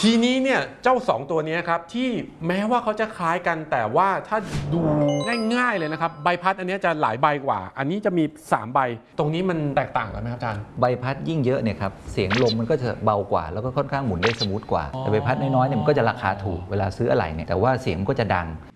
ทีนี้เนี่ยเจ้า2ตัวนี้ครับที่แม้ว่าเขาจะคล้ายกันแต่ว่าถ้าดูง่ายๆเลยนะครับใบพัดอันนี้จะหลายใบกว่าอันนี้จะมี3ใบตรงนี้มันแตกต่างกันไหมครับอาจารย์ใบพัดยิ่งเยอะเนี่ยครับเสียงลมมันก็จะเบากว่าแล้วก็ค่อนข้างหมุนได้สมูทกว่าแต่ใบพัดน้อยๆเนี่ยมันก็จะราคาถูกเวลาซื้ออะไรเนี่ยแต่ว่าเสียงก็จะดัง